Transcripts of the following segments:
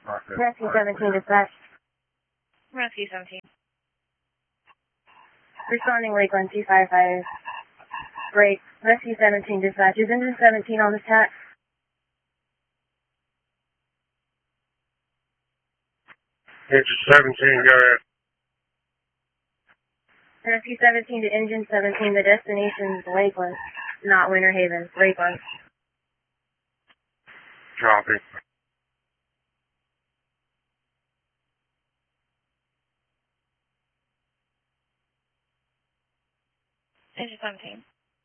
Rescue 17 dispatch. Rescue 17. Responding Lakeland 255. Break. Rescue 17 dispatch. Is engine 17 on this tack? Engine 17, go ahead. Rescue 17 to engine 17. The destination's Lakeland, not Winter Haven. Lakeland. Copy. Engine 17.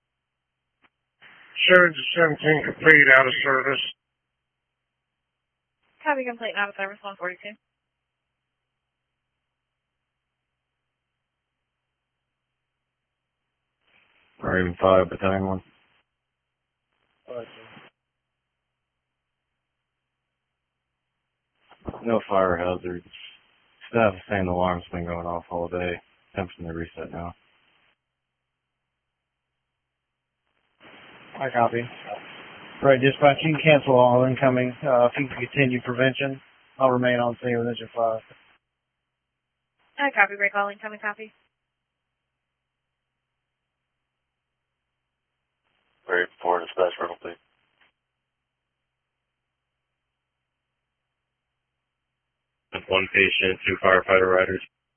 Show engine 17 complete, out of service. Copy complete, out of service 142. Raven 5, Battalion 1. No fire hazards. Staff is saying the alarm's been going off all day. Attempting to reset now. I copy. Right, dispatch, you can cancel all incoming. If you can continue prevention, I'll remain on scene with engine 5. I copy, break all incoming copy. Raven 4, dispatch for complete. One patient, 2 firefighter riders.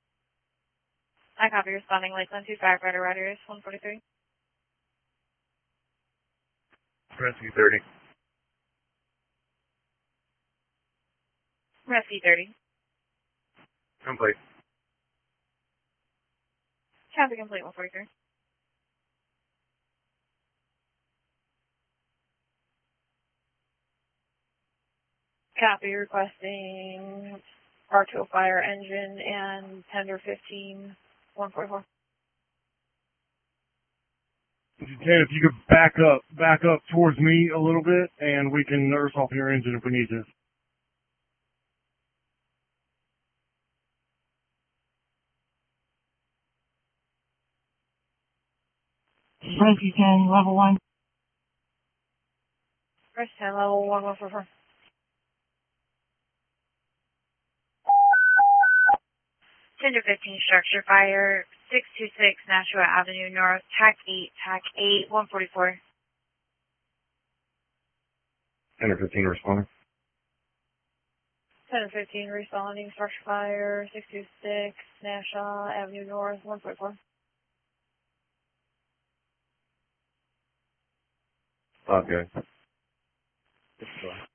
I copy, responding Lakeland 2 firefighter riders 143. Rescue 30. Rescue 30. Complete. Copy complete 143. Copy, requesting R2 fire engine and tender 15 144. Ted, if you could back up towards me a little bit, and we can nurse off your engine if we need to. Rescue 10, level 1. First 10, level 1144. Tender 15 structure fire, 626 Nashua Avenue North, TAC 8, 144. Tender 15 responding. Tender 15 responding, structure fire, 626 Nashua Avenue North, 144. Okay.